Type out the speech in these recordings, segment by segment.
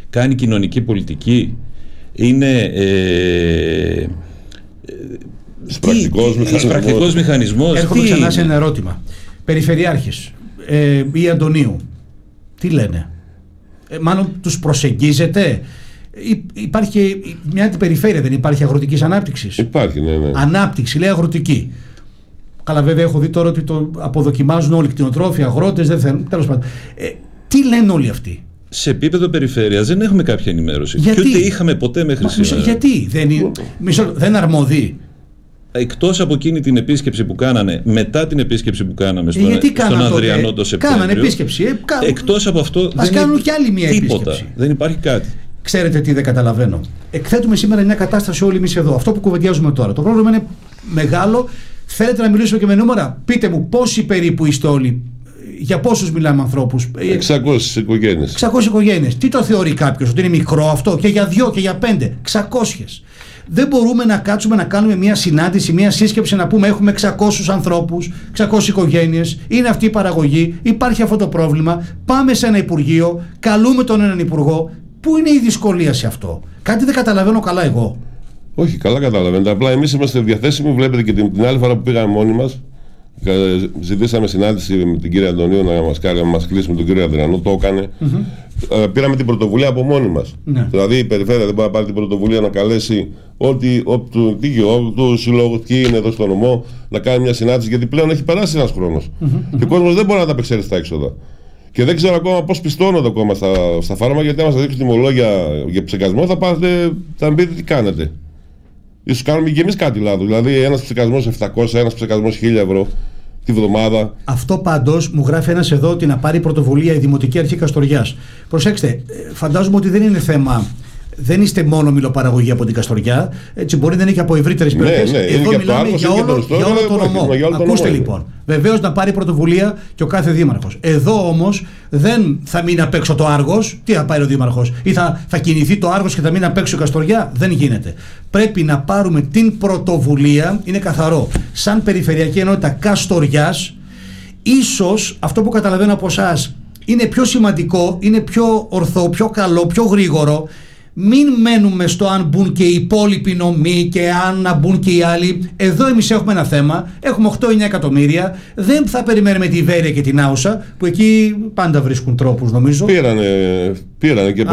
κάνει κοινωνική πολιτική, είναι πρακτικός μηχανισμός. Έρχομαι ξανά σε ένα ερώτημα. Περιφερειάρχες ή Αντωνίου, τι λένε? Μάλλον τους προσεγγίζετε? Υπάρχει μια αντιπεριφέρεια, δεν υπάρχει αγροτικής ανάπτυξης? Υπάρχει, ναι. Ανάπτυξη, λέει αγροτική. Καλά, βέβαια, έχω δει τώρα ότι το αποδοκιμάζουν όλοι, κτηνοτρόφοι, αγρότες, δεν θέλουν. Τέλος πάντων. Τι λένε όλοι αυτοί? Σε επίπεδο περιφέρειας δεν έχουμε κάποια ενημέρωση. Γιατί? Και ούτε είχαμε ποτέ μέχρι σήμερα. Γιατί δεν αρμοδεί? Εκτός από εκείνη την επίσκεψη που κάνανε, μετά την επίσκεψη που κάναμε στον Αδριανό το Σεπτέμβριο. Κάνανε επίσκεψη. Εκτός από αυτό ας κάνουν κι άλλη μια τίποτα. επίσκεψη. Δεν υπάρχει κάτι. Ξέρετε τι δεν καταλαβαίνω? Εκθέτουμε σήμερα μια κατάσταση όλοι εμείς εδώ. Αυτό που κουβεντιάζουμε τώρα. Το πρόβλημα είναι μεγάλο. Θέλετε να μιλήσουμε και με νούμερα? Πείτε μου πόσοι περίπου είστε όλοι? Για πόσους μιλάμε ανθρώπους? 600 οικογένειες. 600 οικογένειες. Τι το θεωρεί κάποιος? Ότι είναι μικρό αυτό? Και για 2 και για 5. 600. Δεν μπορούμε να κάτσουμε να κάνουμε μια συνάντηση, μια σύσκεψη, να πούμε έχουμε 600 ανθρώπους, 600 οικογένειες, είναι αυτή η παραγωγή, υπάρχει αυτό το πρόβλημα, πάμε σε ένα υπουργείο, καλούμε τον έναν υπουργό. Πού είναι η δυσκολία σε αυτό? Κάτι δεν καταλαβαίνω καλά εγώ. Όχι, καλά καταλαβαίνετε. Απλά εμείς είμαστε διαθέσιμοι. Βλέπετε και την άλλη φορά που πήγαμε μόνοι μας, ζητήσαμε συνάντηση με την κυρία Αντωνίου να μας κλείσει με τον κύριο Αδριανό. Το έκανε. Πήραμε την πρωτοβουλία από μόνοι μας. Δηλαδή η περιφέρεια δεν μπορεί να πάρει την πρωτοβουλία να καλέσει του συλλόγου τι είναι εδώ στο νομό να κάνει μια συνάντηση, γιατί πλέον έχει περάσει ένας χρόνος. Και ο κόσμος δεν μπορεί να τα απεξέλθει στα έξοδα. Και δεν ξέρω ακόμα πώς πιστώνονται ακόμα στα φάρμακα, γιατί άμα σας δείξω τιμολόγια για ψεκασμό θα μου πείτε τι κάνετε. Ίσως κάνουμε και εμείς κάτι λάθος. Δηλαδή ένας ψεκασμός 700, ένας ψεκασμός 1000 ευρώ τη βδομάδα. Αυτό πάντως μου γράφει ένας εδώ ότι να πάρει πρωτοβουλία η Δημοτική Αρχή Καστοριάς. Προσέξτε, φαντάζομαι ότι δεν είναι θέμα. Δεν είστε μόνο μιλοπαραγωγή από την Καστοριά, έτσι μπορεί να είναι και από ευρύτερες περιοχές. Εδώ μιλάμε για όλο το νομό. Ακούστε λοιπόν. Βεβαίως να πάρει πρωτοβουλία και ο κάθε δήμαρχος. Εδώ όμως δεν θα μείνει απ' έξω το Άργος. Τι θα πάρει ο δήμαρχος? Ή θα κινηθεί το Άργος και θα μείνει απ' έξω η Καστοριά? Δεν γίνεται. Πρέπει να πάρουμε την πρωτοβουλία, είναι καθαρό. Σαν Περιφερειακή Ενότητα Καστοριάς, ίσως αυτό που καταλαβαίνω από εσάς είναι πιο σημαντικό, είναι πιο ορθό, πιο καλό, πιο γρήγορο. Μην μένουμε στο αν μπουν και οι υπόλοιποι νομοί και αν μπουν και οι άλλοι. Εδώ εμείς έχουμε ένα θέμα. Έχουμε 8-9 εκατομμύρια. Δεν θα περιμένουμε τη Βέρεια και την Άουσα, που εκεί πάντα βρίσκουν τρόπους, νομίζω. Πήρανε και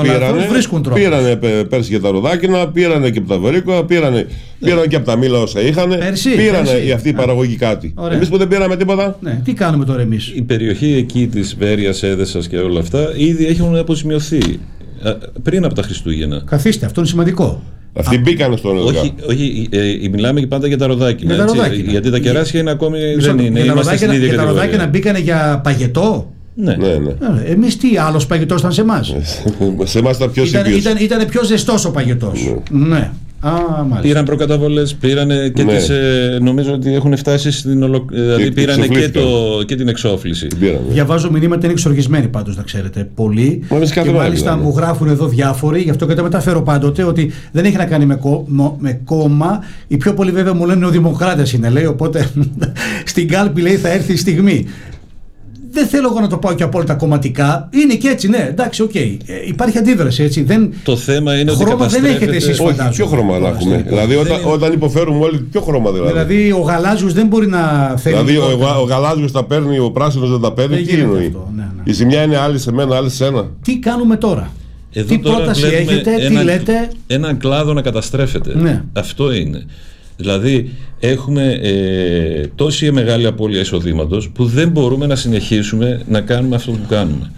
πήρανε πέρσι για τα Ροδάκινα, πήρανε και από τα Βερίκοα, πήρανε και από τα Μήλα όσα είχαν. Πήρανε αυτή η παραγωγή κάτι. Εμείς που δεν πήραμε τίποτα. Ναι, τι κάνουμε τώρα εμείς? Η περιοχή εκεί της Βέρειας, Έδεσσας και όλα αυτά ήδη έχουν αποσημειωθεί πριν από τα Χριστούγεννα. Καθίστε, αυτό είναι σημαντικό. Αυτοί μπήκαν στον ΕΔΚΑ. Όχι, μιλάμε πάντα για τα Ροδάκινα. Γιατί τα κεράσια είναι ακόμη. Δεν είναι. Και τα Ροδάκινα μπήκανε για παγετό. Ναι. Εμείς τι, άλλος παγετός ήταν σε εμάς? Σε εμάς ήταν πιο σύγκριτος. Ήταν πιο ζεστός ο παγετός. Ναι. Πήραν προκαταβολές, πήρανε και τις. Νομίζω ότι έχουν φτάσει δηλαδή πήρανε και την εξόφληση. Διαβάζω μηνύματα, είναι εξοργισμένοι πάντως, να ξέρετε. Πολλοί. Και μάλιστα μου γράφουν εδώ διάφοροι, γι' αυτό και τα μεταφέρω πάντοτε, ότι δεν έχει να κάνει με κόμμα. Οι πιο πολλοί βέβαια μου λένε ο Δημοκράτες είναι, λέει. Οπότε στην κάλπη, λέει, θα έρθει η στιγμή. Δεν θέλω εγώ να το πάω και απόλυτα κομματικά. Είναι και έτσι, ναι, εντάξει, οκ. Υπάρχει αντίδραση, έτσι. Το θέμα είναι ότι δεν έχετε εσείς, φαντάζομαι. Ποιο χρώμα να έχουμε? Δηλαδή, όταν υποφέρουμε όλοι, ποιο χρώμα δηλαδή? Δηλαδή, ο γαλάζιος δεν μπορεί να θέλει. Δηλαδή, ο γαλάζιος τα παίρνει, ο πράσινος δεν τα παίρνει. Τι εννοεί? Η ζημιά είναι άλλη σε μένα, άλλη σε σένα. Τι κάνουμε τώρα? Εδώ τι πρόταση έχετε, τι λέτε? Έναν κλάδο να καταστρέφεται. Ναι. Αυτό είναι. Δηλαδή έχουμε τόση μεγάλη απώλεια εισοδήματος που δεν μπορούμε να συνεχίσουμε να κάνουμε αυτό που κάνουμε.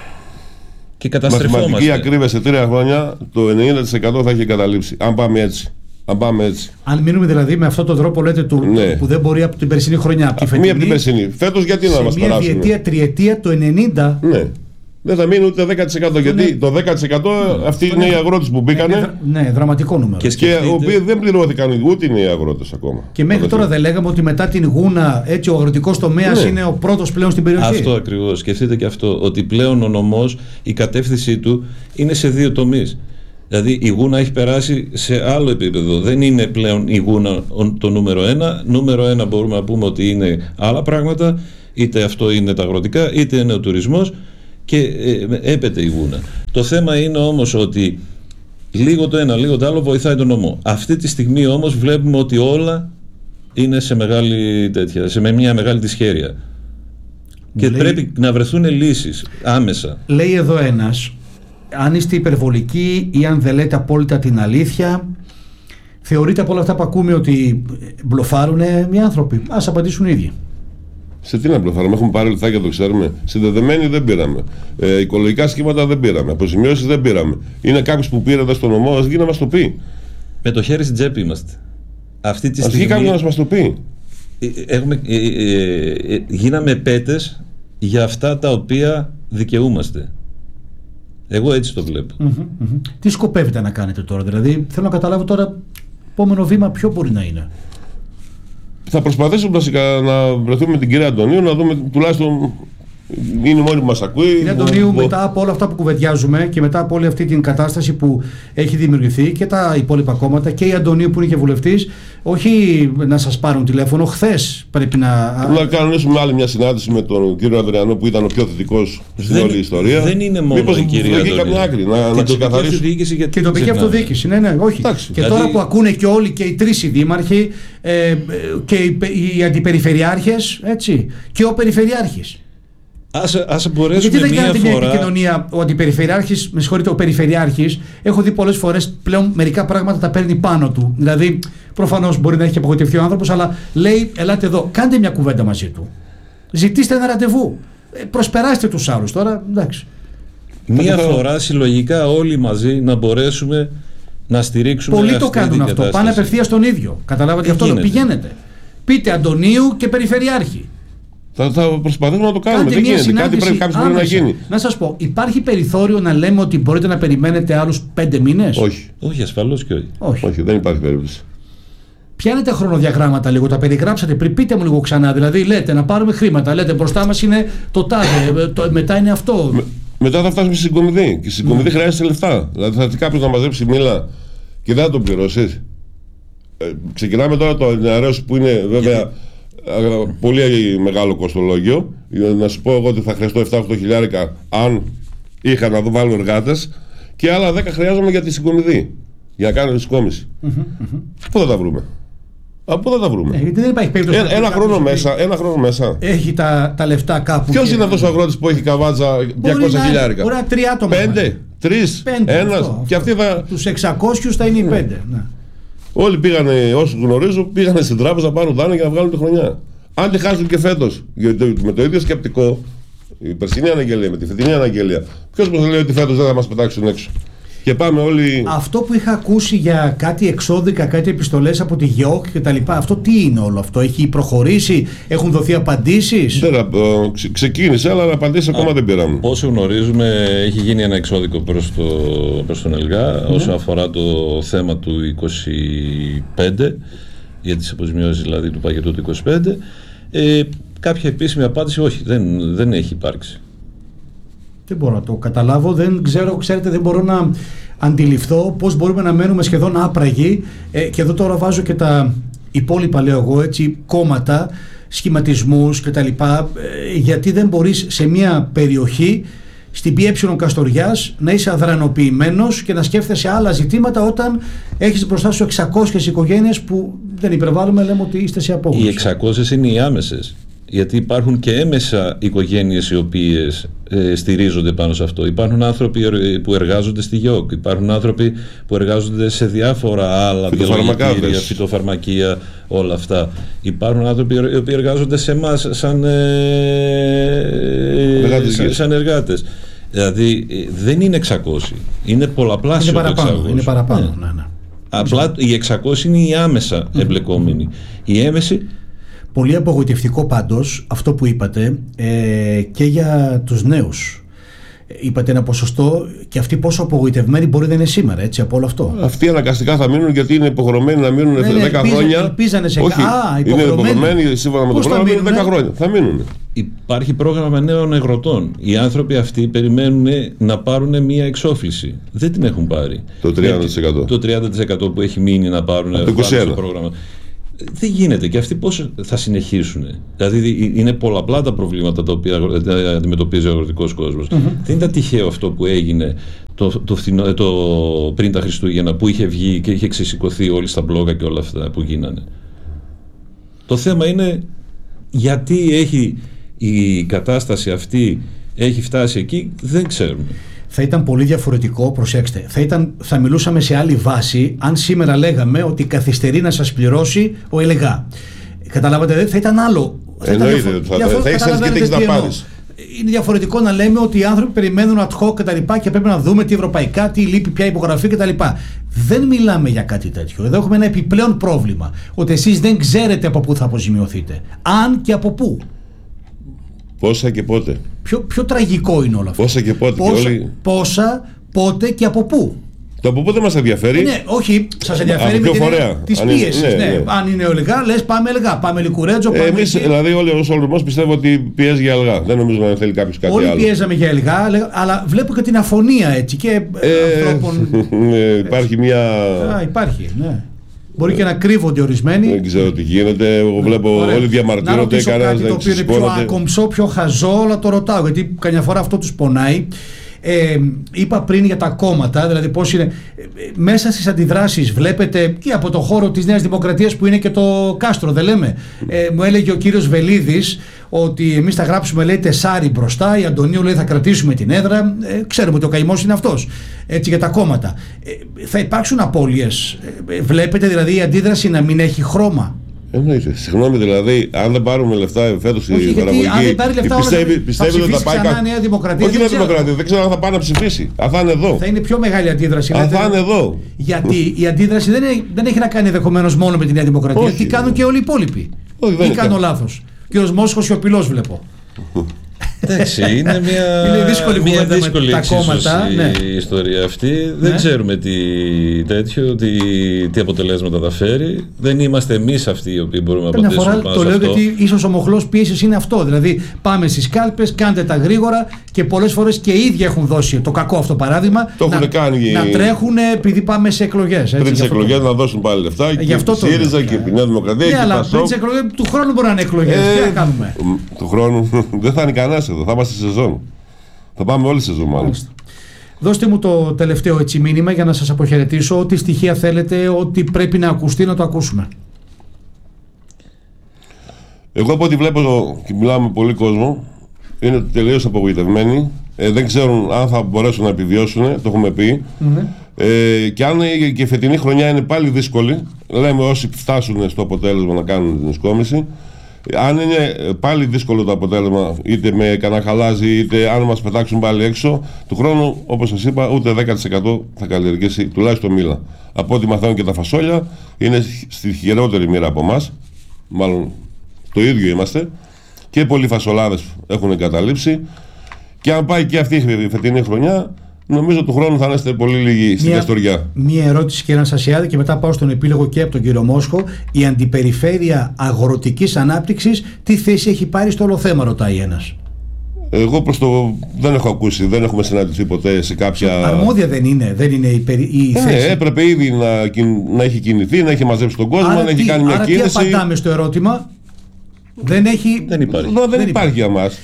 Και καταστρεφόμαστε. Μαθηματική ακρίβεια σε 3 χρόνια το 90% θα έχει καταλήψει. Αν πάμε έτσι. Αν μείνουμε δηλαδή με αυτόν τον τρόπο, λέτε, που δεν μπορεί από την περσινή χρονιά, από τη φετινή. Μία από την περσινή. Φέτος γιατί να μας περάσουν? Μια διετία, τριετία, το 90. Ναι. Δεν θα μείνει ούτε 10%. Γιατί το 10% αυτοί είναι οι αγρότες που μπήκανε. Ναι, δραματικό νούμερο. Και οι οποίοι δεν πληρώθηκαν ούτε είναι οι αγρότες ακόμα. Και μέχρι τώρα δεν λέγαμε ότι μετά την Γούνα, έτσι, ο αγροτικός τομέας είναι ο πρώτος πλέον στην περιοχή? Αυτό ακριβώς. Σκεφτείτε και αυτό. Ότι πλέον ο νομός, η κατεύθυνσή του είναι σε 2 τομείς. Δηλαδή η Γούνα έχει περάσει σε άλλο επίπεδο. Δεν είναι πλέον η Γούνα το νούμερο 1. Νούμερο 1 μπορούμε να πούμε ότι είναι άλλα πράγματα. Είτε αυτό είναι τα αγροτικά, είτε είναι ο τουρισμός. Και έπεται η Γούνα. Το θέμα είναι όμως ότι λίγο το ένα, λίγο το άλλο βοηθάει τον νομό. Αυτή τη στιγμή όμως βλέπουμε ότι όλα είναι σε μεγάλη τέτοια, σε μια μεγάλη δυσχέρεια. Και πρέπει να βρεθούν λύσεις άμεσα. Λέει εδώ ένας, αν είστε υπερβολικοί ή αν δεν λέτε απόλυτα την αλήθεια, θεωρείτε από όλα αυτά που ακούμε ότι μπλοφάρουν οι άνθρωποι. Ας απαντήσουν οι ίδιοι. Σε τι να μπλοφάρουμε, έχουμε πάρει λιθάκια, το ξέρουμε. Συνδεδεμένοι δεν πήραμε. Οικολογικά σχήματα δεν πήραμε. Αποζημιώσεις δεν πήραμε. Είναι κάποιος που πήρε εδώ στο νομό, ας βγει να μας το πει. Με το χέρι στην τσέπη είμαστε. Αυτή τη στιγμή. Ας βγει κάποιος να μας το πει. Γίναμε πέτες για αυτά τα οποία δικαιούμαστε. Εγώ έτσι το βλέπω. Τι σκοπεύετε να κάνετε τώρα, δηλαδή, θέλω να καταλάβω τώρα, επόμενο βήμα ποιο μπορεί να είναι. Θα προσπαθήσουμε βασικά να βρεθούμε με την κυρία Αντωνίου, να δούμε τουλάχιστον. Είναι μόνη που μας ακούει. Κυρία Αντωνίου, μετά από όλα αυτά που κουβεντιάζουμε και μετά από όλη αυτή την κατάσταση που έχει δημιουργηθεί και τα υπόλοιπα κόμματα και η Αντωνίου που είναι και βουλευτής, όχι να σας πάρουν τηλέφωνο, χθες πρέπει να κανονίσουμε άλλη μια συνάντηση με τον κύριο Ανδριανό που ήταν ο πιο θετικός στην όλη ιστορία. Δεν είναι μόνο η κυρία Αντωνίου. Καμιά άκρη, να ξεκαθαρίσουμε. Και η τοπική αυτοδιοίκηση, ναι, όχι. Εντάξει, και τώρα που ακούνε και όλοι και οι τρεις οι δήμαρχοι και οι αντιπεριφερειάρχες, έτσι, και ο περιφερειάρχης. Ας μπορέσουμε. Γιατί δεν κάνετε μια επικοινωνία, ο αντιπεριφερειάρχης, με συγχωρείτε, ο περιφερειάρχης, έχω δει πολλές φορές πλέον μερικά πράγματα τα παίρνει πάνω του. Δηλαδή, προφανώς μπορεί να έχει απογοητευτεί ο άνθρωπος, αλλά λέει: ελάτε εδώ, κάντε μια κουβέντα μαζί του. Ζητήστε ένα ραντεβού. Προσπεράστε τους άλλους τώρα, εντάξει. Μία φορά συλλογικά όλοι μαζί να μπορέσουμε να στηρίξουμε. Πολλοί το κάνουν αυτό. Πάνε απευθείας στον ίδιο. Καταλάβατε αυτό, πηγαίνετε. Πείτε Αντωνίου και Περιφερειάρχη. Θα προσπαθήσουμε να το κάνουμε. Δεν γίνεται. Κάτι πρέπει να γίνει. Να σας πω, υπάρχει περιθώριο να λέμε ότι μπορείτε να περιμένετε άλλους 5 μήνες? Όχι, ασφαλώς και όχι. Όχι, δεν υπάρχει περίπτωση. Ποια είναι τα χρονοδιαγράμματα λίγο, τα περιγράψατε πριν, πείτε μου λίγο ξανά. Δηλαδή, λέτε να πάρουμε χρήματα, λέτε μπροστά μας είναι το τάδε, μετά είναι αυτό. Μετά θα φτάσουμε στην Συγκομιδή. Και στην Συγκομιδή χρειάζεται λεφτά. Δηλαδή, θα έρθει κάποιος να μαζέψει μήλα και δεν θα τον πληρώσει. Ξεκινάμε τώρα το νεαρέως που είναι βέβαια. Πολύ μεγάλο κοστολόγιο. Να σου πω εγώ ότι θα χρειαστώ 7-8 χιλιάρικα αν είχα να βάλω εργάτες και άλλα 10 χρειάζομαι για τη συγκομιδή. Για να κάνω τη συγκόμιση. Πού θα τα βρούμε? Πού θα τα βρούμε? Γιατί δεν υπάρχει περίπτωση. Ένα χρόνο μέσα. Έχει τα λεφτά κάπου. Ποιος είναι αυτός ο αγρότης που έχει καβάτζα 200 χιλιάρικα? Μπορεί να 3 άτομα. 5, 3, 1. Και αυτοί θα. Τους 600 θα είναι οι 5. Όλοι πήγανε, όσοι γνωρίζω, πήγανε στην τράπεζα να πάρουν δάνεια για να βγάλουν τη χρονιά. Αν τη χάσουν και φέτος, με το ίδιο σκεπτικό, η περσινή αναγγελία με τη φετινή αναγγελία, ποιος μας λέει ότι φέτος δεν θα μας πετάξουν έξω? Και πάμε όλοι. Αυτό που είχα ακούσει για κάτι εξώδικα, κάτι επιστολές από τη ΓΕΟΚ και τα λοιπά, αυτό τι είναι όλο αυτό? Έχει προχωρήσει, έχουν δοθεί απαντήσεις? Ξεκίνησε, αλλά απαντήσεις ακόμα δεν πήραμε. Όσο γνωρίζουμε, έχει γίνει ένα εξώδικο προς τον ΕΛΓΑ όσο αφορά το θέμα του 25, για τις αποζημιώσεις δηλαδή του πακετού του 25. Κάποια επίσημη απάντηση όχι, δεν έχει υπάρξει. Δεν μπορώ να το καταλάβω, δεν ξέρω, ξέρετε, δεν μπορώ να αντιληφθώ πώς μπορούμε να μένουμε σχεδόν άπραγοι και εδώ τώρα βάζω και τα υπόλοιπα, λέω εγώ έτσι, κόμματα, σχηματισμούς κτλ. Γιατί δεν μπορείς σε μια περιοχή στην ΠΕ Καστοριάς να είσαι αδρανοποιημένος και να σκέφτεσαι άλλα ζητήματα όταν έχεις μπροστά σου 600 οικογένειες που δεν υπερβάλλουμε, λέμε ότι είστε σε απόγνωση. Οι 600 είναι οι άμεσες. Γιατί υπάρχουν και έμεσα οικογένειες οι οποίες στηρίζονται πάνω σε αυτό. Υπάρχουν άνθρωποι που εργάζονται στη ΓΕΟΚ, υπάρχουν άνθρωποι που εργάζονται σε διάφορα άλλα βιολογικά, φυτοφαρμακεία, όλα αυτά. Υπάρχουν άνθρωποι οι οποίοι εργάζονται σε εμάς σαν εργάτες. Δηλαδή δεν είναι 600, είναι πολλαπλάσιο το 600. Είναι παραπάνω, ναι. Απλά οι 600 είναι οι άμεσα εμπλεκόμενοι. Η έμεση. Πολύ απογοητευτικό πάντως αυτό που είπατε και για τους νέους. Είπατε ένα ποσοστό και αυτοί πόσο απογοητευμένοι μπορεί να είναι σήμερα, έτσι, από όλο αυτό. Αυτοί αναγκαστικά θα μείνουν γιατί είναι υποχρεωμένοι να μείνουν 10 χρόνια. Ελπίζανε σε είναι υποχρεωμένοι σύμφωνα με το πρόγραμμα να μείνουν 10 χρόνια. Θα μείνουν. Υπάρχει πρόγραμμα νέων αγροτών. Οι άνθρωποι αυτοί περιμένουν να πάρουν μια εξόφληση. Δεν την έχουν πάρει. Το 30%. Το 30% που έχει μείνει να πάρουν το πρόγραμμα. Δεν γίνεται και αυτοί πώς θα συνεχίσουν? Δηλαδή είναι πολλαπλά τα προβλήματα τα οποία αντιμετωπίζει ο αγροτικός κόσμος. Δεν ήταν τυχαίο αυτό που έγινε πριν τα Χριστούγεννα, που είχε βγει και είχε ξεσηκωθεί όλοι στα μπλόγα και όλα αυτά που γίνανε. Το θέμα είναι γιατί έχει η κατάσταση αυτή έχει φτάσει εκεί, δεν ξέρουμε. Θα ήταν πολύ διαφορετικό, προσέξτε, θα μιλούσαμε σε άλλη βάση αν σήμερα λέγαμε ότι καθυστερεί να σας πληρώσει ο ΕΛΓΑ. Καταλάβατε, θα ήταν άλλο. Εννοείται, θα ήξερες και τι έχεις να πάρεις. Είναι διαφορετικό να λέμε ότι οι άνθρωποι περιμένουν ad hoc και πρέπει να δούμε τι ευρωπαϊκά, τι λείπει, ποια υπογραφή κτλ. Δεν μιλάμε για κάτι τέτοιο. Εδώ έχουμε ένα επιπλέον πρόβλημα. Ότι εσείς δεν ξέρετε από πού θα αποζημιωθείτε. Αν και από πού. Πόσα και πότε. Πιο τραγικό είναι όλο αυτό. Πόσα και πότε. Πόσα, πότε και από πού. Το από πού δεν μας ενδιαφέρει. Ναι, όχι, σας ενδιαφέρει με τις πίεσεις. Ναι. Αν είναι ΕΛΓΑ, λες πάμε ΕΛΓΑ. Πάμε Λικουρέτζο. Εμείς, δηλαδή, όλοι ο Σολομός πιστεύω ότι πιέζει για ΕΛΓΑ. Δεν νομίζω να θέλει κάποιος κάτι άλλο. Όλοι πιέζαμε για ΕΛΓΑ, αλλά βλέπω και την αφωνία έτσι. Και ανθρώπων. Υπάρχει μια. Υπάρχει, ναι. Μπορεί και να κρύβονται ορισμένοι. Δεν ξέρω τι γίνεται. Εγώ βλέπω όλοι διαμαρτύρονται. Κάτι το οποίο είναι πιο άκομψο, πιο χαζό, αλλά το ρωτάω γιατί καμιά φορά αυτό τους πονάει. Είπα πριν για τα κόμματα, δηλαδή πώς είναι μέσα στις αντιδράσεις. Βλέπετε και από το χώρο της Νέας Δημοκρατίας που είναι και το κάστρο, δεν λέμε. Μου έλεγε ο κύριος Βελίδης ότι εμείς θα γράψουμε, λέει, 4 μπροστά, η Αντωνίου λέει θα κρατήσουμε την έδρα. Ξέρουμε ότι ο καημός είναι αυτός. Έτσι για τα κόμματα. Θα υπάρξουν απώλειες. Βλέπετε δηλαδή η αντίδραση να μην έχει χρώμα. Εννοείται. Συγγνώμη, δηλαδή, αν δεν πάρουμε λεφτά φέτος η παραγωγή, πιστεύει ότι θα πάει κάτι. Νέα Δημοκρατία. Όχι Νέα Δημοκρατία, δεν ξέρω αν θα πάει να ψηφίσει. Αν θα είναι εδώ. Θα είναι πιο μεγάλη αντίδραση. Αν θα είναι εδώ. Γιατί η αντίδραση δεν έχει να κάνει ενδεχομένως μόνο με τη Νέα Δημοκρατία. Όχι, τι κάνουν και όλοι οι υπόλοιποι. Ή κάνω λάθος. Ο κύριος Μόσχος σιωπηλός βλέπω. Εντάξει, είναι μια δύσκολη τα κόμματα, η ιστορία αυτή. Δεν ξέρουμε τι αποτελέσματα θα φέρει. Δεν είμαστε εμείς αυτοί οι οποίοι μπορούμε να απαντήσουμε πάνω σε αυτό. Το λέω γιατί ίσως ο μοχλός πίεσης είναι αυτό. Δηλαδή πάμε στις κάλπες, κάντε τα γρήγορα και πολλές φορές και οι ίδιοι έχουν δώσει το κακό αυτό παράδειγμα. Να τρέχουν επειδή πάμε σε εκλογές. Πριν τις εκλογές να δώσουν πάλι λεφτά και η ΣΥΡΙΖΑ και η Νέα Δημοκρατία. Ναι, αλλά πριν τις εκλογές του χρόνου μπορεί να είναι εκλογές. Τι να κάνουμε. Του χρόνου δεν θα είναι κανένας εδώ. Θα είμαστε σε σεζόν. Θα πάμε όλη σεζόν μάλλον. Δώστε μου το τελευταίο έτσι μήνυμα για να σας αποχαιρετήσω. Ό,τι στοιχεία θέλετε, ό,τι πρέπει να ακουστεί, να το ακούσουμε. Εγώ από ό,τι βλέπω και μιλάω με πολύ κόσμο, είναι τελείως απογοητευμένοι. Δεν ξέρουν αν θα μπορέσουν να επιβιώσουν, το έχουμε πει. Και αν και η φετινή χρονιά είναι πάλι δύσκολη, λέμε όσοι φτάσουν στο αποτέλεσμα να κάνουν την εσκόμιση. Αν είναι πάλι δύσκολο το αποτέλεσμα, είτε με καναχαλάζει, είτε αν μας πετάξουν πάλι έξω, του χρόνου, όπως σας είπα, ούτε 10% θα καλλιεργήσει τουλάχιστον μήλα. Από ό,τι μαθαίνουν και τα φασόλια, είναι στη χειρότερη μοίρα από εμάς. Μάλλον το ίδιο είμαστε. Και πολλοί φασολάδες έχουν εγκαταλείψει. Και αν πάει και αυτή η φετινή χρονιά, νομίζω του χρόνου θα είστε πολύ λίγοι στην Καστοριά. Μία ερώτηση, κύριε Αναστασιάδη, και μετά πάω στον επίλογο και από τον κύριο Μόσχο. Η Αντιπεριφέρεια Αγροτικής Ανάπτυξης, τι θέση έχει πάρει στο όλο θέμα, ρωτάει ένας. Εγώ δεν έχω ακούσει, δεν έχουμε συναντηθεί ποτέ σε κάποια. Αρμόδια δεν είναι η θέση. Ναι, έπρεπε ήδη να έχει κινηθεί, να έχει μαζέψει τον κόσμο, να έχει κάνει μια κίνηση. Τι απαντάμε στο ερώτημα. Δεν υπάρχει. Δεν υπάρχει για μας.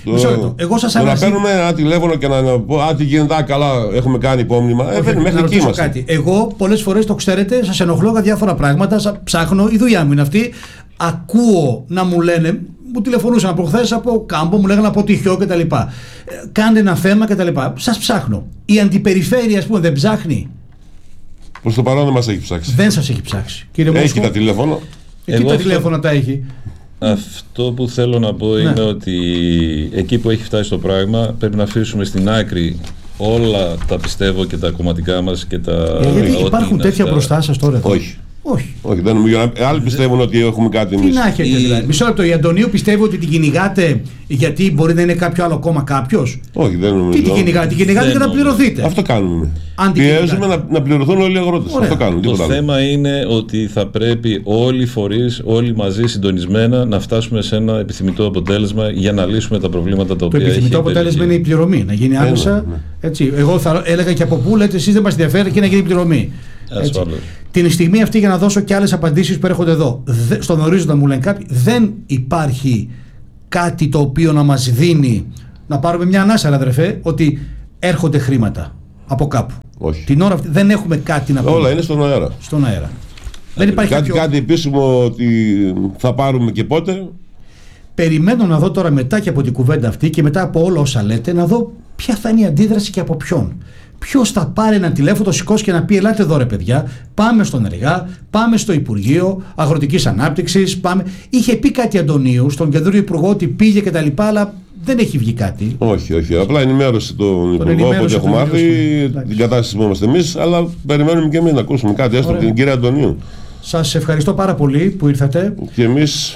Να παίρνουμε ένα τηλέφωνο και να πω τι γίνεται, καλά, έχουμε κάνει υπόμνημα. Μέχρι εκεί είμαστε. Εγώ πολλές φορές, το ξέρετε, σας ενοχλώ για διάφορα πράγματα. Ψάχνω, η δουλειά μου είναι αυτή. Ακούω να μου λένε, μου τηλεφωνούσαν από χθες από Κάμπο, μου λέγανε από Τυχιό κτλ. Κάντε ένα θέμα κτλ. Σας ψάχνω. Η Αντιπεριφέρεια, ας πούμε, δεν ψάχνει. Προς το παρόν δεν μας έχει ψάξει. Δεν σας έχει ψάξει. Έχει τα τηλέφωνα. Εκεί τα τηλέφωνα τα έχει. Αυτό που θέλω να πω είναι ότι εκεί που έχει φτάσει το πράγμα πρέπει να αφήσουμε στην άκρη όλα τα πιστεύω και τα κομματικά μας και τα. Γιατί υπάρχουν τέτοια μπροστά σας τώρα? Όχι, δεν νομίζω. Άλλοι πιστεύουν ότι έχουμε κάτι εμείς. Τι να έχετε δηλαδή? Μισό λεπτό. Η Αντωνίου πιστεύει ότι την κυνηγάτε γιατί μπορεί να είναι κάποιο άλλο κόμμα κάποιος. Όχι, δεν νομίζω. Τι την κυνηγάτε? Την κυνηγάτε για να πληρωθείτε. Αυτό κάνουμε. Πιέζουμε να πληρωθούν όλοι οι αγρότες. Αυτό κάνουμε. Το θέμα είναι ότι θα πρέπει όλοι οι φορείς, όλοι μαζί συντονισμένα να φτάσουμε σε ένα επιθυμητό αποτέλεσμα για να λύσουμε τα προβλήματα τα οποία έχει. Το επιθυμητό αποτέλεσμα είναι η πληρωμή. Να γίνει άμεσα. Εγώ θα έλεγα και από πού λέτε εσείς δεν μας ενδιαφέρει και να γίνει πληρωμή. Την στιγμή αυτή, για να δώσω και άλλες απαντήσεις που έρχονται εδώ, στον ορίζοντα μου λένε κάποιοι, δεν υπάρχει κάτι το οποίο να μας δίνει να πάρουμε μια ανάσα, αδερφέ, ότι έρχονται χρήματα από κάπου. Όχι. Την ώρα αυτή δεν έχουμε κάτι να πούμε. Όλα είναι στον αέρα. Στον αέρα. Δεν υπάρχει κάτι επίσημο ότι θα πάρουμε και πότε. Περιμένω να δω τώρα μετά και από την κουβέντα αυτή και μετά από όλα όσα λέτε, να δω ποια θα είναι η αντίδραση και από ποιον. Ποιος θα πάρει ένα τηλέφωνο, το σηκώσει και να πει: ελάτε εδώ ρε παιδιά, πάμε στον ΕΡΓΑ, πάμε στο Υπουργείο Αγροτικής Ανάπτυξης. Πάμε. Είχε πει κάτι Αντωνίου στον κεντρικό υπουργό ότι πήγε κτλ. Αλλά δεν έχει βγει κάτι. Όχι. Απλά ενημέρωσε τον υπουργό όποτε έχουμε μάθει την κατάσταση που είμαστε εμείς, αλλά περιμένουμε και εμείς να ακούσουμε κάτι έστω από την κυρία Αντωνίου. Σας ευχαριστώ πάρα πολύ που ήρθατε. Και εμείς.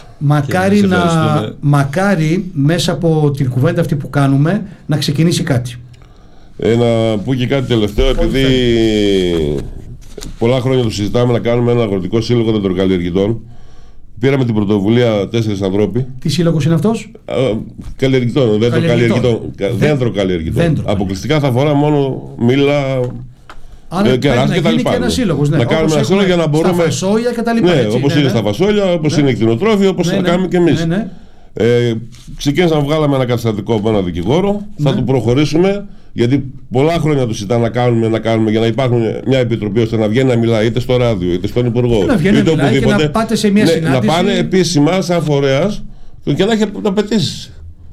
Μακάρι μέσα από την κουβέντα αυτή που κάνουμε να ξεκινήσει κάτι. Να πω και κάτι τελευταίο, επειδή πολλά χρόνια το συζητάμε να κάνουμε ένα αγροτικό σύλλογο δεντροκαλλιεργητών. Πήραμε την πρωτοβουλία 4 ανθρώποι. Τι σύλλογος είναι αυτός? Καλλιεργητών, δέντροκαλλιεργητών. Αποκλειστικά θα αφορά μόνο μήλα, κεράς και τα λοιπά. Να κάνουμε ένα σύλλογο για να μπορούμε. Στα φασόλια και τα λοιπά. Ναι, όπως είναι στα φασόλια, όπως είναι κτηνοτρόφιο, όπως θα κάνουμε και εμείς. Ξεκίνησαμε, βγάλαμε ένα καταστατικό από ένα δικηγόρο. Θα το προχωρήσουμε. Γιατί πολλά χρόνια του ζητάνε να κάνουμε για να υπάρχουν μια επιτροπή ώστε να βγαίνει να μιλάει είτε στο ράδιο είτε στον υπουργό. Να βγαίνει να μιλάει και να πάτε σε μια συνάντηση. Να πάνε επίσημα σαν φορέας και να έχει απαιτήσεις.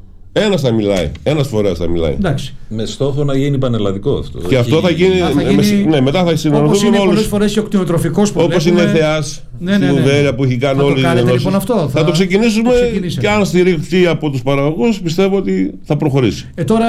Ένας φορέας θα μιλάει. Εντάξει. Με στόχο να γίνει πανελλαδικό αυτό. Και αυτό θα γίνει. Ναι, μετά θα συνεννοηθούμε με όλους. Πολλές φορές και ο κτηνοτροφικός που όπως είναι ΘΕΑΣ, στην Ουδέλεια που έχει κάνει όλοι. Θα το κάνετε λοιπόν αυτό? Θα το ξεκινήσουμε και αν στηριχθεί από τους παραγωγούς πιστεύω ότι θα προχωρήσει. Τώρα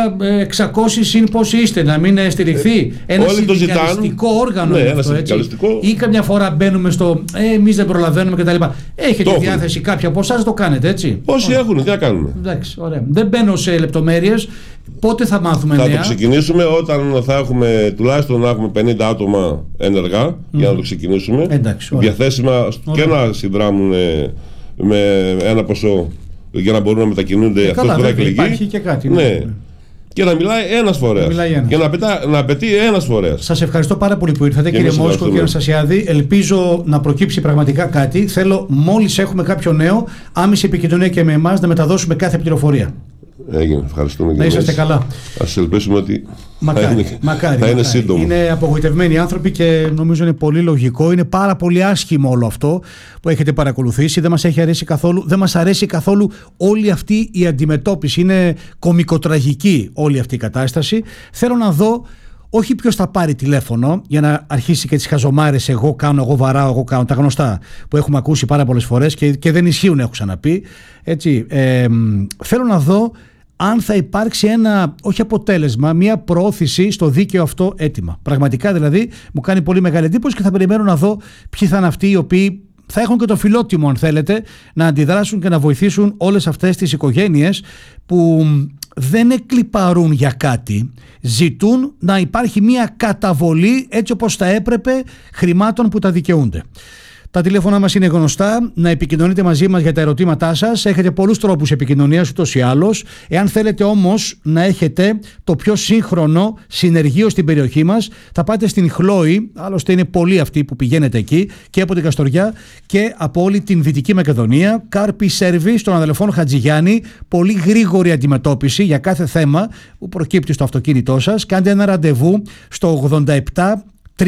600 συν πόσοι είστε, να μην στηριχθεί ένα συνδικαλιστικό όργανο? Ναι, ένα συνδικαλιστικό. Ή καμιά φορά μπαίνουμε στο εμείς δεν προλαβαίνουμε κτλ. Έχετε διάθεση κάποια από εσάς, το κάνετε έτσι? Όσοι έχουν, τι να κάνουμε. Εντάξει, ωραία. Δεν μπαίνω σε λεπτομέρειες. Πότε θα μάθουμε νέα? Θα το ξεκινήσουμε όταν θα έχουμε τουλάχιστον να έχουμε 50 άτομα ενεργά για να το ξεκινήσουμε. Εντάξει, διαθέσιμα και να συνδράμουν με ένα ποσό για να μπορούν να μετακινούνται αυτός που θα εκλεγεί. Υπάρχει και κάτι. Ναι. Και να μιλάει ένας φορέας. Και να απαιτεί ένας φορέας. Σας ευχαριστώ πάρα πολύ που ήρθατε, κύριε Μόσχο, κύριε Αναστασιάδη. Ελπίζω να προκύψει πραγματικά κάτι. Θέλω μόλις έχουμε κάποιο νέο, άμεση επικοινωνία και με εμάς, να μεταδώσουμε κάθε πληροφορία. Έγινε, ευχαριστούμε. Να είσαστε καλά. Ας ελπίσουμε ότι μακάρι, θα είναι σύντομο. Είναι απογοητευμένοι άνθρωποι και νομίζω είναι πολύ λογικό. Είναι πάρα πολύ άσχημο όλο αυτό που έχετε παρακολουθήσει. Δεν μας έχει αρέσει καθόλου. Δεν μας αρέσει καθόλου όλη αυτή η αντιμετώπιση. Είναι κωμικοτραγική όλη αυτή η κατάσταση. Θέλω να δω όχι ποιος θα πάρει τηλέφωνο για να αρχίσει και τις χαζομάρες. Εγώ κάνω, εγώ βαράω, εγώ κάνω. Τα γνωστά που έχουμε ακούσει πάρα πολλές φορές και δεν ισχύουν, έχω ξαναπεί. Έτσι, θέλω να δω αν θα υπάρξει ένα, όχι αποτέλεσμα, μια προώθηση στο δίκαιο αυτό αίτημα. Πραγματικά δηλαδή μου κάνει πολύ μεγάλη εντύπωση και θα περιμένω να δω ποιοι θα είναι αυτοί οι οποίοι θα έχουν και το φιλότιμο, αν θέλετε, να αντιδράσουν και να βοηθήσουν όλες αυτές τις οικογένειες που δεν εκλιπαρούν για κάτι, ζητούν να υπάρχει μια καταβολή έτσι όπως θα έπρεπε χρημάτων που τα δικαιούνται. Τα τηλέφωνα μας είναι γνωστά, να επικοινωνείτε μαζί μας για τα ερωτήματά σας. Έχετε πολλούς τρόπους επικοινωνίας ούτως ή άλλως. Εάν θέλετε όμως να έχετε το πιο σύγχρονο συνεργείο στην περιοχή μας, θα πάτε στην Χλόη, άλλωστε είναι πολλοί αυτοί που πηγαίνετε εκεί και από την Καστοριά και από όλη την Δυτική Μακεδονία. Carpi Service των αδελφών Χατζηγιάννη, πολύ γρήγορη αντιμετώπιση για κάθε θέμα που προκύπτει στο αυτοκίνητό σας. Κάντε ένα ραντεβού στο 87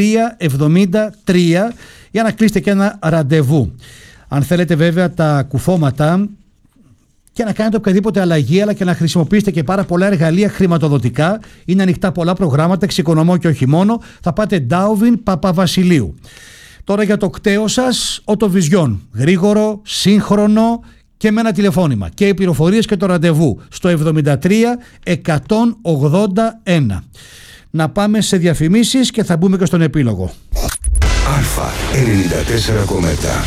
373 για να κλείσετε και ένα ραντεβού. Αν θέλετε βέβαια τα κουφώματα και να κάνετε οποιαδήποτε αλλαγή, αλλά και να χρησιμοποιήσετε και πάρα πολλά εργαλεία χρηματοδοτικά, είναι ανοιχτά πολλά προγράμματα, εξοικονομώ και όχι μόνο, θα πάτε Ντάουβιν Παπαβασιλείου. Τώρα για το κταίο σας, Οτοβιζιόν, γρήγορο, σύγχρονο και με ένα τηλεφώνημα και οι πληροφορίες και το ραντεβού στο 73 181. Να πάμε σε διαφημίσεις και θα μπούμε και στον επίλογο. Αλφα 94,7.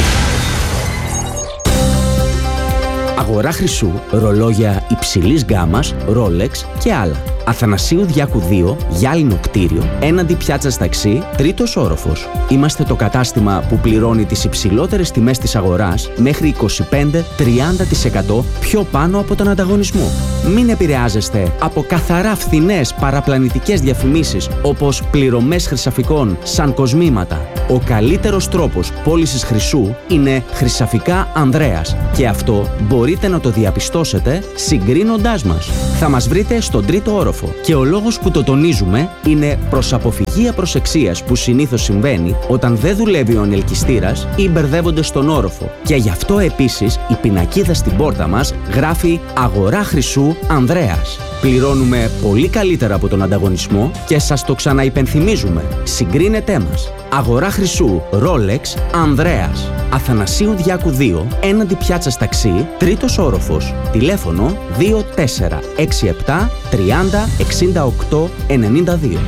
Αγορά χρυσού, ρολόγια υψηλής γκάμας, Rolex και άλλα. Αθανασίου Διάκου 2, γυάλινο κτίριο, έναντι πιάτσας ταξί, τρίτος όροφος. Είμαστε το κατάστημα που πληρώνει τις υψηλότερες τιμές της αγοράς μέχρι 25-30% πιο πάνω από τον ανταγωνισμό. Μην επηρεάζεστε από καθαρά φθηνές παραπλανητικές διαφημίσεις όπως πληρωμές χρυσαφικών σαν κοσμήματα. Ο καλύτερος τρόπος πώλησης χρυσού είναι χρυσαφικά Ανδρέας και αυτό μπορείτε να το διαπιστώσετε συγκρίνοντάς μας. Θα μας βρείτε στον 3ο όροφο και ο λόγος που το τονίζουμε είναι προς αποφυγή απροσεξίας που συνήθως συμβαίνει όταν δεν δουλεύει ο ανελκυστήρας ή μπερδεύονται στον όροφο. Και γι' αυτό επίσης η πινακίδα στην πόρτα μας γράφει «Αγορά χρυσού Ανδρέας». Πληρώνουμε πολύ καλύτερα από τον ανταγωνισμό και σας το ξαναυπενθυμίζουμε. Συγκρίνετέ μας. Αγορά χρυσού Rolex Ανδρέας. Αθανασίου Διάκου 2, έναντι πιάτσας ταξί, 3ος όροφος. Τηλέφωνο 2467 30 68 92.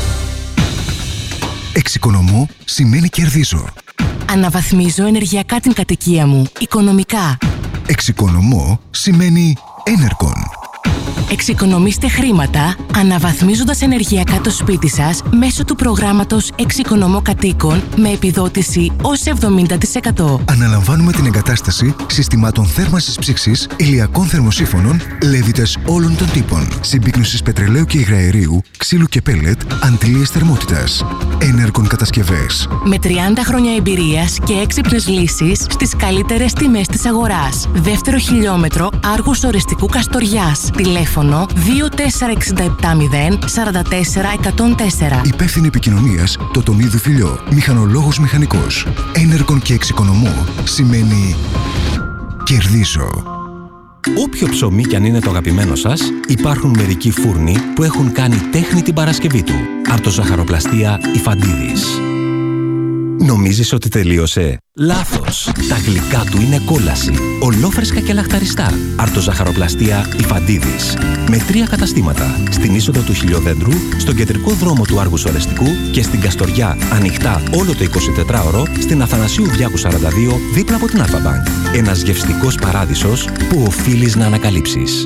Εξοικονομώ σημαίνει κερδίζω. Αναβαθμίζω ενεργειακά την κατοικία μου, οικονομικά. Εξοικονομώ σημαίνει Enercon. Εξοικονομήστε χρήματα αναβαθμίζοντας ενεργειακά το σπίτι σας μέσω του προγράμματος Εξοικονομώ Κατοίκων με επιδότηση ως 70%. Αναλαμβάνουμε την εγκατάσταση συστημάτων θέρμανσης ψήξης, ηλιακών θερμοσύφωνων, λέβητες όλων των τύπων, συμπίκνωσης πετρελαίου και υγραερίου, ξύλου και πέλετ, αντλίες θερμότητας. Enercon κατασκευές. Με 30 χρόνια εμπειρίας και έξυπνες λύσεις στις καλύτερες τιμές της αγοράς. Δεύτερο χιλιόμετρο Άργους Ορεστικού Καστοριάς. Τηλέφωνο 24670 44 104. Υπεύθυνη επικοινωνίας Τοτονίδου Φιλιό. Μηχανολόγος μηχανικός. Enercon και εξοικονομώ σημαίνει κερδίζω. Όποιο ψωμί κι αν είναι το αγαπημένο σας, υπάρχουν μερικοί φούρνοι που έχουν κάνει τέχνη την Παρασκευή του. Αρτοζαχαροπλαστεία Ιφαντίδης. Νομίζεις ότι τελείωσε? Λάθος! Τα γλυκά του είναι κόλαση. Ολόφρεσκα και λαχταριστά. Αρτοζαχαροπλαστεία Ιφαντίδης. Με 3 καταστήματα. Στην είσοδο του Χιλιοδέντρου, στον κεντρικό δρόμο του Άργους Ορεστικού και στην Καστοριά ανοιχτά όλο το 24ωρο στην Αθανασίου Διάκου 42 δίπλα από την Αλφα-Μπανκ. Ένας γευστικός παράδεισος που οφείλεις να ανακαλύψεις.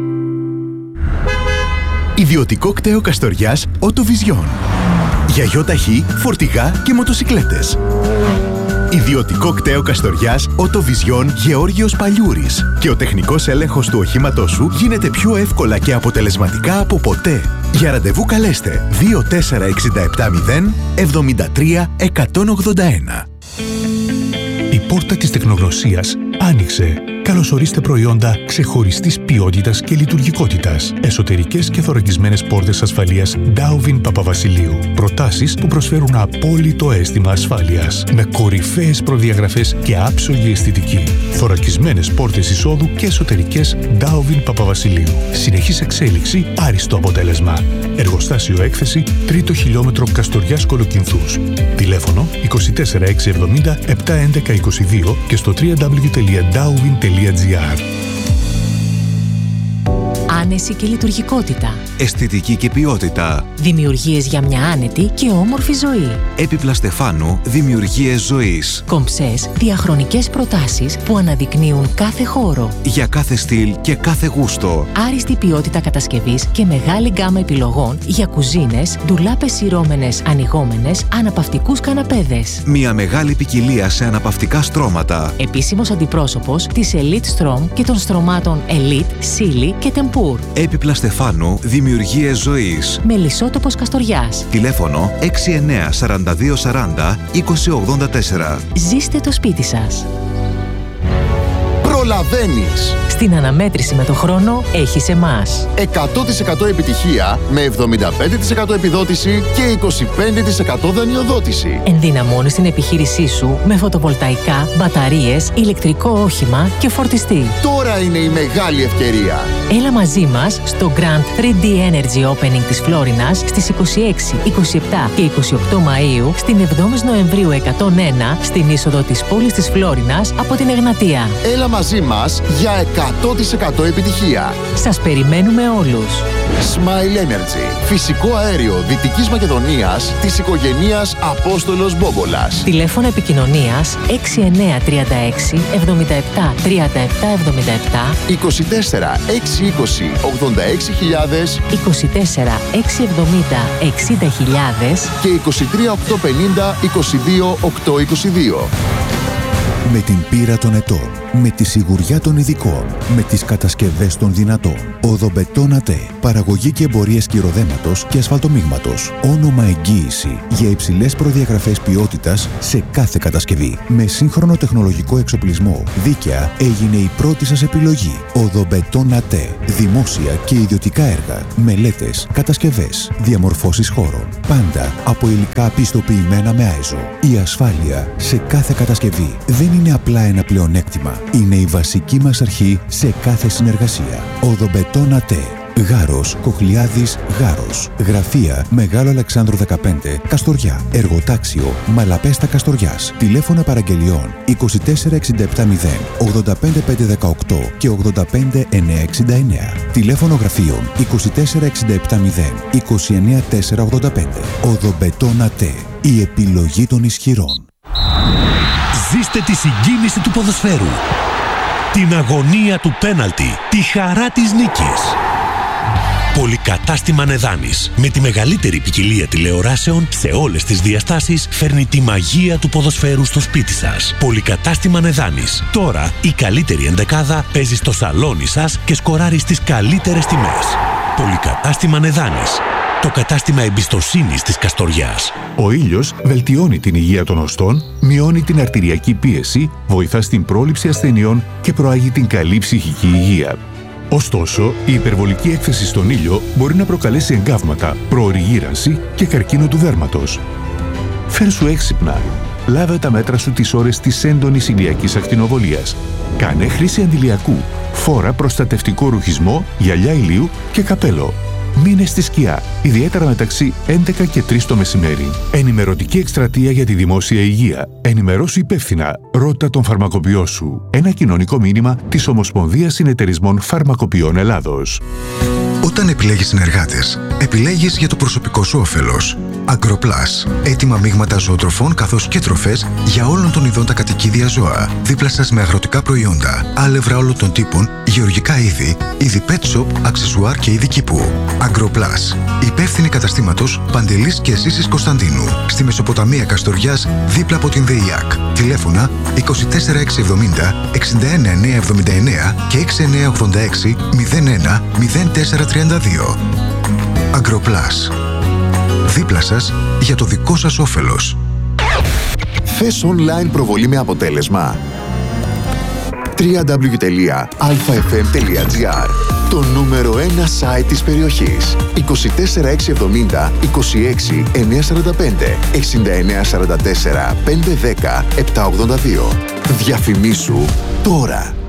Ιδιωτικό κτέο Καστοριάς Οτοβιζιόν. Για γιοταχή, φορτηγά και μοτοσικλέτες. Ιδιωτικό κτέο Καστοριάς Οτοβιζιόν Γεώργιος Παλιούρης. Και ο τεχνικός έλεγχος του οχήματός σου γίνεται πιο εύκολα και αποτελεσματικά από ποτέ. Για ραντεβού καλέστε 24670 73 181. Η πόρτα της τεχνογνωσίας άνοιξε. Καλωσορίστε προϊόντα ξεχωριστής ποιότητας και λειτουργικότητας. Εσωτερικές και θωρακισμένες πόρτες ασφαλείας Dowvin Παπαβασιλείου. Προτάσεις που προσφέρουν απόλυτο αίσθημα ασφάλειας. Με κορυφαίες προδιαγραφές και άψογη αισθητική. Θωρακισμένες πόρτες εισόδου και εσωτερικές Dowvin Παπαβασιλείου. Συνεχής εξέλιξη, άριστο αποτέλεσμα. Εργοστάσιο έκθεση, 3ο χιλιόμετρο Καστοριάς Κολοκυνθούς. Τηλέφωνο 24670 71122 και στο www.dowvin.gr. Άνεση και λειτουργικότητα. Αισθητική και ποιότητα. Δημιουργίες για μια άνετη και όμορφη ζωή. Έπιπλα Στεφάνου, δημιουργίες ζωής. Κομψές, διαχρονικές προτάσεις που αναδεικνύουν κάθε χώρο. Για κάθε στυλ και κάθε γούστο. Άριστη ποιότητα κατασκευής και μεγάλη γκάμα επιλογών για κουζίνες, ντουλάπες σειρώμενες, ανοιγόμενες, αναπαυτικούς καναπέδες. Μια μεγάλη ποικιλία σε αναπαυτικά στρώματα. Επίσημος αντιπρόσωπος της Elite Strom και των στρωμάτων Elite, Silly και Tempur. Έπιπλα Στεφάνου, δημιουργίες ζωής. Μελισσότοπος Καστοριάς. Τηλέφωνο 69 42 40 20 84. Ζήστε το σπίτι σας. Προλαβαίνεις. Στην αναμέτρηση με το χρόνο έχεις εμάς. 100% επιτυχία με 75% επιδότηση και 25% δανειοδότηση. Ενδυναμώνεις την επιχείρησή σου με φωτοβολταϊκά, μπαταρίες, ηλεκτρικό όχημα και φορτιστή. Τώρα είναι η μεγάλη ευκαιρία. Έλα μαζί μας στο Grand 3D Energy Opening της Φλόρινας στις 26, 27 και 28 Μαΐου, στην 7η Νοεμβρίου 101 στην είσοδο της πόλης της Φλόρινας από την Εγνατία. Έλα μαζί μας για 100% επιτυχία. Σας περιμένουμε όλους. Smile Energy. Φυσικό αέριο Δυτικής Μακεδονίας της οικογενείας Απόστολος Μπόμπολας. Τηλέφωνο επικοινωνίας 6936 77 37 77 24 620 86.000 24 670 60.000 και 23 850 22 822. Με την πείρα των ετών, με τη σιγουριά των ειδικών, με τις κατασκευές των δυνατών. Οδομπετόν ΑΤΕ. Παραγωγή και εμπορία σκυροδέματος και ασφαλτομίγματος. Όνομα εγγύηση για υψηλές προδιαγραφές ποιότητας σε κάθε κατασκευή. Με σύγχρονο τεχνολογικό εξοπλισμό. Δίκαια έγινε η πρώτη σας επιλογή. Οδομπετόν ΑΤΕ. Δημόσια και ιδιωτικά έργα. Μελέτες, κατασκευές, διαμορφώσεις χώρων. Πάντα από υλικά πιστοποιημένα με ΆΕΖΟ. Η ασφάλεια σε κάθε κατασκευή δεν είναι απλά ένα πλεονέκτημα. Είναι η βασική μας αρχή σε κάθε συνεργασία. Οδομπετόν ΑΤΕ. Γάρος, Κοχλιάδης, Γάρος. Γραφεία Μεγάλο Αλεξάνδρου 15, Καστοριά. Εργοτάξιο Μαλαπέστα Καστοριάς. Τηλέφωνα παραγγελιών 24670 85518 και 85969. Τηλέφωνο γραφείων 24670 29485. Οδομπετόν ΑΤΕ. Η επιλογή των ισχυρών. Ζήστε τη συγκίνηση του ποδοσφαίρου, την αγωνία του πέναλτι, τη χαρά της νίκης. Πολυκατάστημα Νεδάνης, με τη μεγαλύτερη ποικιλία τηλεοράσεων σε όλες τις διαστάσεις, φέρνει τη μαγεία του ποδοσφαίρου στο σπίτι σας. Πολυκατάστημα Νεδάνης. Τώρα η καλύτερη ενδεκάδα παίζει στο σαλόνι σας και σκοράρει στις καλύτερες τιμές. Πολυκατάστημα Νεδάνης. Το κατάστημα εμπιστοσύνης της Καστοριάς. Ο ήλιος βελτιώνει την υγεία των οστών, μειώνει την αρτηριακή πίεση, βοηθά στην πρόληψη ασθενειών και προάγει την καλή ψυχική υγεία. Ωστόσο, η υπερβολική έκθεση στον ήλιο μπορεί να προκαλέσει εγκάβματα, προωρή γύρανση και καρκίνο του δέρματος. Φέρσου έξυπνα. Λάβε τα μέτρα σου τις ώρες της έντονης ηλιακής ακτινοβολίας. Κάνε χρήση αντιλιακού. Φόρα προστατευτικό ρουχισμό, γυαλιά ηλίου και καπέλο. Μείνε στη σκιά, ιδιαίτερα μεταξύ 11 και 3 το μεσημέρι. Ενημερωτική εκστρατεία για τη δημόσια υγεία. Ενημερώσου υπεύθυνα. Ρώτα τον φαρμακοποιό σου. Ένα κοινωνικό μήνυμα της Ομοσπονδίας Συνεταιρισμών Φαρμακοποιών Ελλάδος. Όταν επιλέγεις συνεργάτες, επιλέγεις για το προσωπικό σου όφελος. Agroplus. Έτοιμα μείγματα ζωοτροφών καθώς και τροφές για όλων των ειδών τα κατοικίδια ζώα. Δίπλα σας με αγροτικά προϊόντα, άλευρα όλων των τύπων, γεωργικά είδη, είδη pet shop, αξεσουάρ και είδη κήπου. Agroplus. Υπεύθυνη καταστήματος Παντελής και Ζήσης Κωνσταντίνου. Στη Μεσοποταμία Καστοριάς, δίπλα από την ΔΕΙΑΚ. Τηλέφωνα 24670 61979 και 6986 01 0432. Agroplus. Δίπλα σας για το δικό σας όφελος. Θες online προβολή με αποτέλεσμα? www.alfafm.gr. Το νούμερο 1 site της περιοχής. 24670 26 945 6944 510 782. Διαφημίσου τώρα.